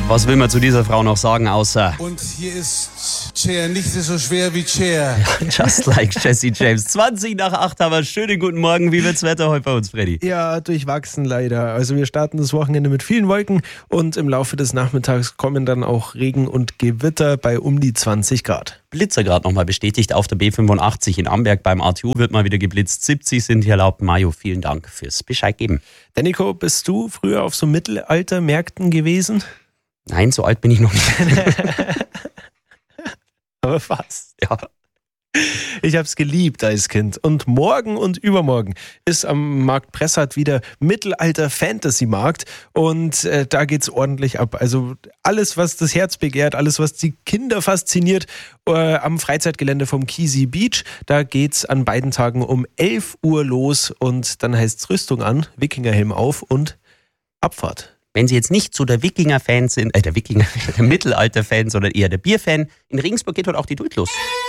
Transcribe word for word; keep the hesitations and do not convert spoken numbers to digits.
Was will man zu dieser Frau noch sagen, außer... Und hier ist Cher nicht so schwer wie Cher. Just like Jesse James. zwanzig nach acht haben wir. Schönen guten Morgen. Wie wird's Wetter heute bei uns, Freddy? Ja, durchwachsen leider. Also wir starten das Wochenende mit vielen Wolken und im Laufe des Nachmittags kommen dann auch Regen und Gewitter bei um die zwanzig Grad. Blitzer gerade nochmal bestätigt auf der B fünfundachtzig in Amberg beim A T U wird mal wieder geblitzt. siebzig sind hier erlaubt. Majo, vielen Dank fürs Bescheid geben. Danico, bist du früher auf so Mittelaltermärkten gewesen? Nein, so alt bin ich noch nicht. Aber fast. Ja. Ich habe es geliebt als Kind. Und morgen und übermorgen ist am Markt Pressart wieder Mittelalter-Fantasy-Markt. Und äh, da geht's ordentlich ab. Also alles, was das Herz begehrt, alles, was die Kinder fasziniert, äh, am Freizeitgelände vom Keasy Beach. Da geht's an beiden Tagen um elf Uhr los. Und dann heißt's Rüstung an, Wikingerhelm auf und Abfahrt. Wenn Sie jetzt nicht so der Wikinger-Fan sind, äh, der Wikinger, der Mittelalter-Fan, sondern eher der Bier-Fan, in Regensburg geht heute auch die Duld los.